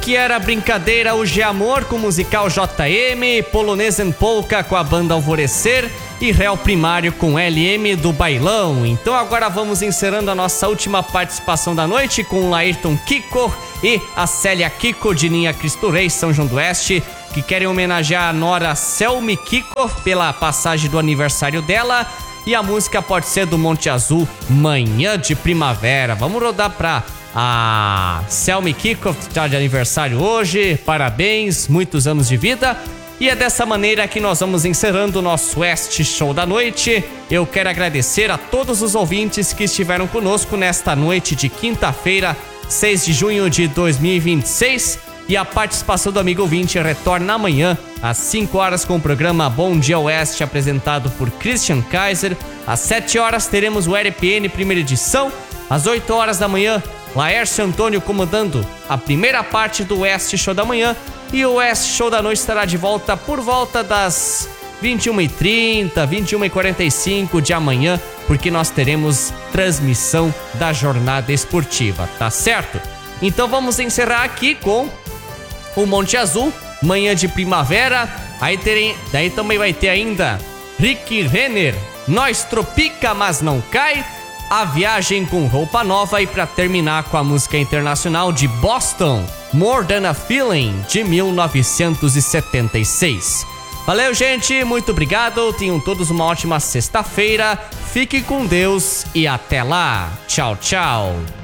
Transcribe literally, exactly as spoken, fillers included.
Que era brincadeira, hoje é amor com o musical J M, Polonesa and Polka com a banda Alvorecer e Réu Primário com L M do Bailão. Então agora vamos encerrando a nossa última participação da noite com o Laírton Kiko e a Célia Kiko de Ninha Cristo Rei, São João do Oeste, que querem homenagear a nora Selmi Kiko pela passagem do aniversário dela. E a música pode ser do Monte Azul, Manhã de Primavera. Vamos rodar pra a Selmi Kiko, que está de aniversário hoje. Parabéns, muitos anos de vida. E é dessa maneira que nós vamos encerrando o nosso West Show da noite. Eu quero agradecer a todos os ouvintes que estiveram conosco nesta noite de quinta-feira, seis de junho de dois mil e vinte e seis. E a participação do amigo ouvinte retorna amanhã às cinco horas com o programa Bom Dia Oeste, apresentado por Christian Kaiser. Às sete horas teremos o R P N primeira edição. Às oito horas da manhã, Laércio Antônio comandando a primeira parte do West Show da manhã. E o West Show da noite estará de volta por volta das vinte e uma e trinta, vinte e uma e quarenta e cinco de amanhã, porque nós teremos transmissão da jornada esportiva, tá certo? Então vamos encerrar aqui com o Monte Azul, Manhã de Primavera. Aí terem, daí também vai ter ainda Rick Renner, Nós Tropica Mas Não Cai, A Viagem com Roupa Nova, e para terminar com a música internacional de Boston, More Than a Feeling, de mil novecentos e setenta e seis. Valeu, gente, muito obrigado, tenham todos uma ótima sexta-feira, fiquem com Deus e até lá, tchau, tchau.